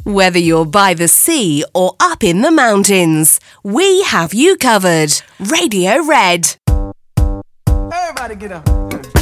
Whether you're by the sea or up in the mountains, we have you covered. Radio Red. Everybody get up.